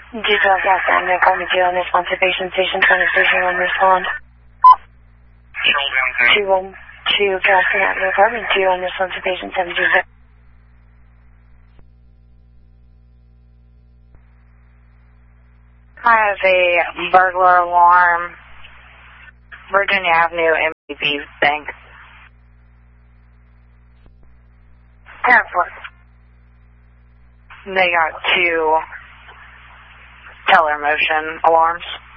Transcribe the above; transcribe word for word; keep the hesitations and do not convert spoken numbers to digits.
Detail Gas Avenue, call me two on responsive patient station twenty-three zero one respond. two one two Gaston Avenue, apartment two on responsive patient seven two zero. I have a burglar alarm, Virginia Avenue, M B B Bank. Airport. They got two teller motion alarms.